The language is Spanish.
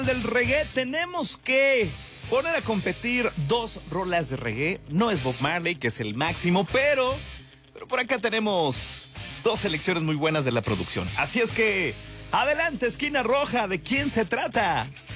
Del reggae tenemos que poner a competir dos rolas de reggae. No es Bob Marley, que es el máximo, pero por acá tenemos dos selecciones muy buenas de la producción. Así es que, adelante, esquina roja, ¿de quién se trata?